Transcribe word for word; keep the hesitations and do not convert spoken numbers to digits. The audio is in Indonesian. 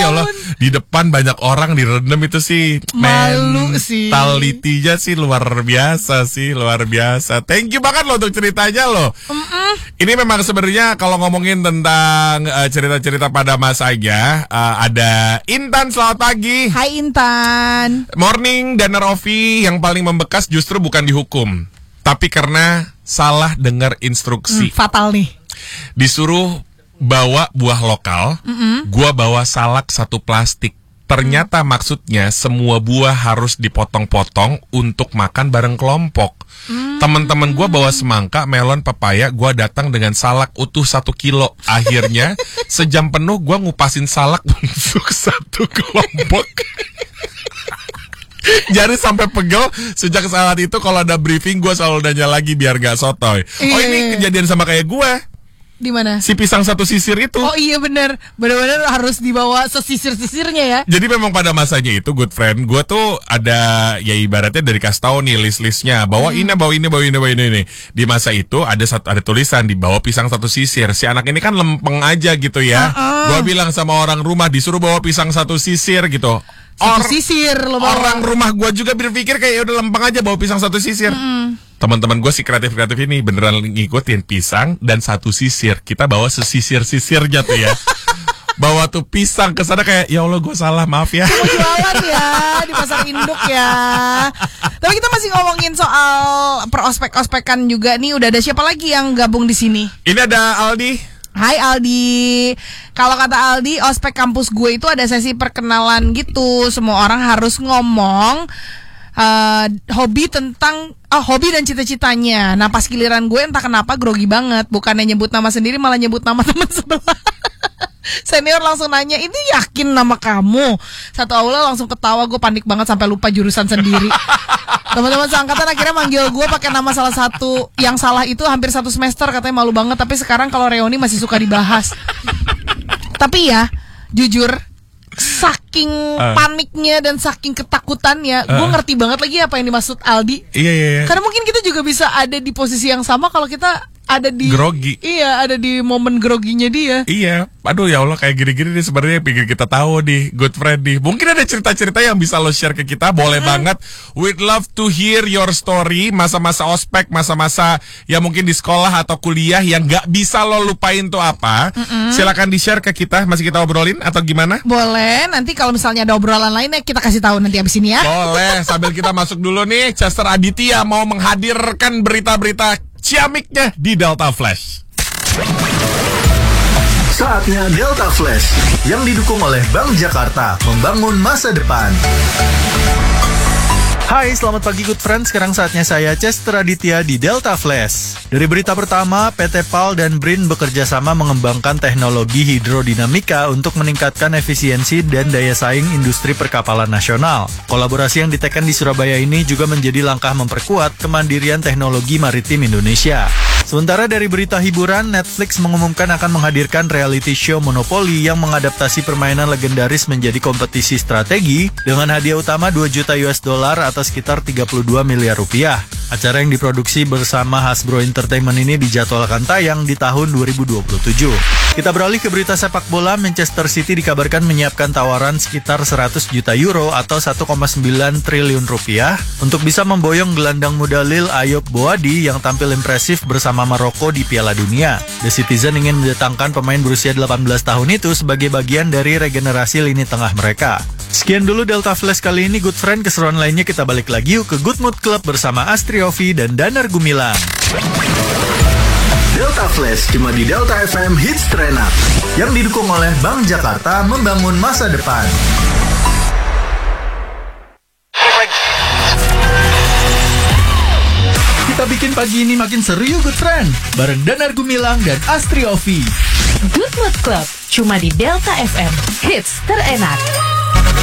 ya Allah, di depan banyak orang direndam itu sih. Malu sih. Mentalitinya sih luar biasa sih, luar biasa. Thank you banget loh untuk ceritanya loh. Mm-mm. Ini memang sebenarnya kalau ngomongin tentang uh, cerita-cerita pada masanya, uh, ada Intan, selamat pagi. Hai Intan. Morning, dan Rofi, yang paling membekas justru bukan dihukum, tapi karena salah dengar instruksi. Hmm, fatal nih. Disuruh bawa buah lokal, mm-hmm. gua bawa salak satu plastik. Ternyata mm. maksudnya semua buah harus dipotong-potong untuk makan bareng kelompok. Mm. Teman-teman gua bawa semangka, melon, pepaya, gua datang dengan salak utuh satu kilo. Akhirnya sejam penuh gua ngupasin salak untuk satu kelompok. Jadi sampai pegel. Sejak saat itu kalau ada briefing gua selalu nanya lagi biar gak sotoy. Oh ini kejadian sama kayak gua. Di mana? Si pisang satu sisir itu. Oh iya benar, benar-benar harus dibawa sesisir-sisirnya ya. Jadi memang pada masanya itu, good friend, gue tuh ada ya ibaratnya dari kasih tahu nih list-listnya, bawa hmm. ini, bawa ini, bawa ini, bawa ini, ini. Di masa itu ada satu ada tulisan di bawah pisang satu sisir. Si anak ini kan lempeng aja gitu ya. Uh-uh. Gue bilang sama orang rumah disuruh bawa pisang satu sisir gitu. Satu Or- sisir loh. Orang rumah gue juga berpikir kayak udah lempeng aja bawa pisang satu sisir. Mm-hmm. Teman-teman gue si kreatif-kreatif ini beneran ngikutin pisang dan satu sisir. Kita bawa sesisir-sisirnya tuh ya. Bawa tuh pisang ke sana kayak ya Allah gue salah, maaf ya. Mau jualan ya di pasar induk ya. Tapi kita masih ngomongin soal perospek-ospekan juga nih. Udah ada siapa lagi yang gabung di sini? Ini ada Aldi. Hai Aldi. Kalau kata Aldi, ospek kampus gue itu ada sesi perkenalan gitu. Semua orang harus ngomong uh, hobi tentang oh, hobi dan cita-citanya. Nah pas giliran gue entah kenapa grogi banget. Bukannya nyebut nama sendiri malah nyebut nama teman sebelah. Senior langsung nanya, ini yakin nama kamu? Satu aula langsung ketawa, gue panik banget sampai lupa jurusan sendiri. Teman-teman seangkatan akhirnya manggil gue pakai nama salah satu yang salah itu hampir satu semester, katanya malu banget. Tapi sekarang kalau reuni masih suka dibahas. Tapi ya, jujur, saking uh. paniknya dan saking ketakutannya, uh. gue ngerti banget lagi apa yang dimaksud Aldi. Iya, iya, iya. Karena mungkin kita juga bisa ada di posisi yang sama kalau kita ada di grogi. Iya, ada di momen groginya dia. Iya. Aduh ya Allah, kayak gini-gini nih sebenarnya pikir kita tahu nih, good friend nih. Mungkin ada cerita-cerita yang bisa lo share ke kita, boleh hmm. banget. We'd love to hear your story, masa-masa ospek, masa-masa ya mungkin di sekolah atau kuliah yang gak bisa lo lupain tuh apa. Mm-mm. Silakan di-share ke kita, masih kita obrolin atau gimana? Boleh, nanti kalau misalnya ada obrolan lainnya kita kasih tahu nanti abis ini ya. Boleh, sambil kita masuk dulu nih, Chester Aditya mau menghadirkan berita-berita ciamiknya di Delta Flash. Saatnya Delta Flash yang didukung oleh Bank Jakarta, membangun masa depan. Hai, selamat pagi good friends. Sekarang saatnya saya Chester Aditya di Delta Flash. Dari berita pertama, P T Pal dan B R I N bekerja sama mengembangkan teknologi hidrodinamika untuk meningkatkan efisiensi dan daya saing industri perkapalan nasional. Kolaborasi yang ditekan di Surabaya ini juga menjadi langkah memperkuat kemandirian teknologi maritim Indonesia. Sementara dari berita hiburan, Netflix mengumumkan akan menghadirkan reality show Monopoly yang mengadaptasi permainan legendaris menjadi kompetisi strategi dengan hadiah utama dua juta U S dollar atau sekitar tiga puluh dua miliar rupiah. Acara yang diproduksi bersama Hasbro Entertainment ini dijadwalkan tayang di tahun dua ribu dua puluh tujuh. Kita beralih ke berita sepak bola. Manchester City dikabarkan menyiapkan tawaran sekitar seratus juta euro atau satu koma sembilan triliun rupiah untuk bisa memboyong gelandang muda Lille Ayoub Boadi yang tampil impresif bersama Maroko di Piala Dunia. The Citizen ingin mendatangkan pemain berusia delapan belas tahun itu sebagai bagian dari regenerasi lini tengah mereka. Sekian dulu Delta Flash kali ini, good friend. Keseruan lainnya kita balik lagi yuk ke Good Mood Club bersama Astri Ovi dan Danar Gumilang. Delta Flash cuma di Delta F M Hits Terenak yang didukung oleh Bank Jakarta, membangun masa depan. Kita bikin pagi ini makin seru yuk good friend, bareng Danar Gumilang dan Astri Ovi. Good Mood Club cuma di Delta F M Hits Terenak.